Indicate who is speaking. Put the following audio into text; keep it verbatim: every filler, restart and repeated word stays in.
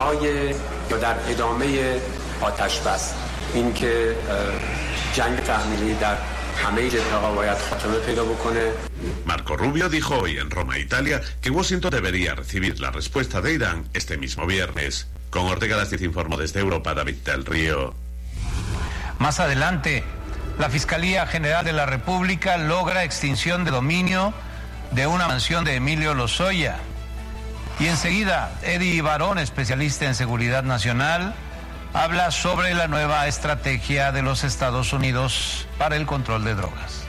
Speaker 1: بنای یا در ادامه آتش بس این که جنگ تحمیلی در همه جبهه‌ها باید خاتمه پیدا بکنه.
Speaker 2: Marco Rubio dijo hoy en Roma, Italia, que Washington debería recibir la respuesta de Irán este mismo viernes. Con Ortega Las diez informó desde Europa David del Río.
Speaker 3: Más adelante, la Fiscalía General de la República logra extinción de dominio de una mansión de Emilio Lozoya. Y enseguida, Eddie Barón, especialista en seguridad nacional, habla sobre la nueva estrategia de los Estados Unidos para el control de drogas.